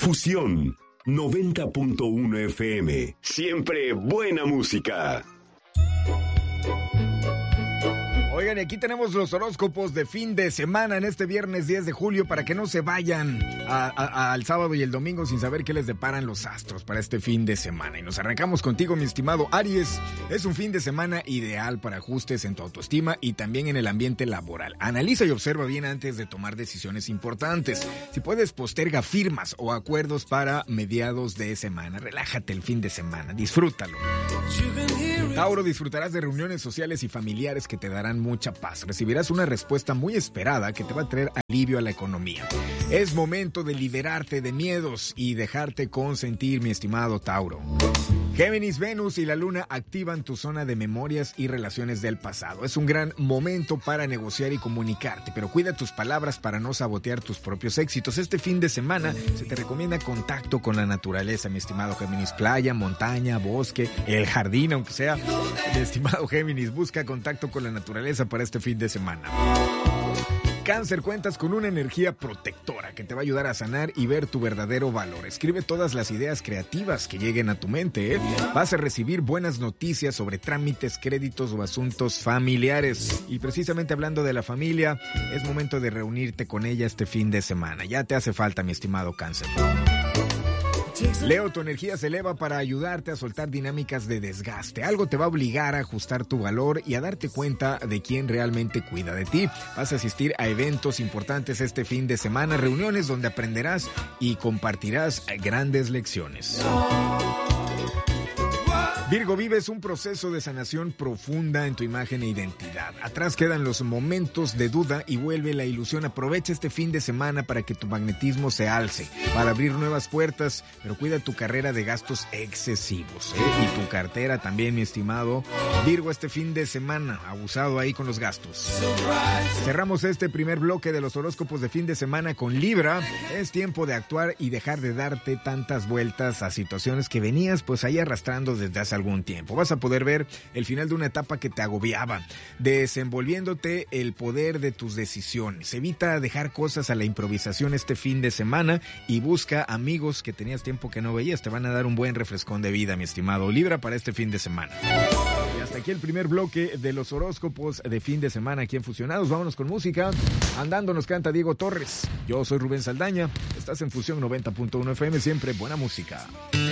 Fusión 90.1 FM. Siempre buena música. Oigan, y aquí tenemos los horóscopos de fin de semana en este viernes 10 de julio para que no se vayan al sábado y el domingo sin saber qué les deparan los astros para este fin de semana. Y nos arrancamos contigo, mi estimado Aries. Es un fin de semana ideal para ajustes en tu autoestima y también en el ambiente laboral. Analiza y observa bien antes de tomar decisiones importantes. Si puedes, posterga firmas o acuerdos para mediados de semana. Relájate el fin de semana, disfrútalo. Tauro, disfrutarás de reuniones sociales y familiares que te darán mucha paz. Recibirás una respuesta muy esperada que te va a traer alivio a la economía. Es momento de liberarte de miedos y dejarte consentir, mi estimado Tauro. Géminis, Venus y la Luna activan tu zona de memorias y relaciones del pasado. Es un gran momento para negociar y comunicarte, pero cuida tus palabras para no sabotear tus propios éxitos. Este fin de semana se te recomienda contacto con la naturaleza, mi estimado Géminis. Playa, montaña, bosque, el jardín, aunque sea. Mi estimado Géminis, busca contacto con la naturaleza para este fin de semana. Cáncer, cuentas con una energía protectora que te va a ayudar a sanar y ver tu verdadero valor. Escribe todas las ideas creativas que lleguen a tu mente, ¿eh? Vas a recibir buenas noticias sobre trámites, créditos o asuntos familiares. Y precisamente hablando de la familia, es momento de reunirte con ella este fin de semana. Ya te hace falta, mi estimado Cáncer. Leo, tu energía se eleva para ayudarte a soltar dinámicas de desgaste. Algo te va a obligar a ajustar tu valor y a darte cuenta de quién realmente cuida de ti. Vas a asistir a eventos importantes este fin de semana, reuniones donde aprenderás y compartirás grandes lecciones. Virgo, vives un proceso de sanación profunda en tu imagen e identidad. Atrás quedan los momentos de duda y vuelve la ilusión. Aprovecha este fin de semana para que tu magnetismo se alce, para abrir nuevas puertas, pero cuida tu carrera de gastos excesivos, ¿eh? Y tu cartera también, mi estimado Virgo, este fin de semana, abusado ahí con los gastos. Cerramos este primer bloque de los horóscopos de fin de semana con Libra. Es tiempo de actuar y dejar de darte tantas vueltas a situaciones que venías pues ahí arrastrando desde hace algún tiempo. Vas a poder ver el final de una etapa que te agobiaba, desenvolviéndote el poder de tus decisiones. Evita dejar cosas a la improvisación este fin de semana y busca amigos que tenías tiempo que no veías. Te van a dar un buen refrescón de vida, mi estimado Libra, para este fin de semana. Y hasta aquí el primer bloque de los horóscopos de fin de semana aquí en Fusionados. Vámonos con música. Andando nos canta Diego Torres. Yo soy Rubén Saldaña. Estás en Fusión 90.1 FM. Siempre buena música.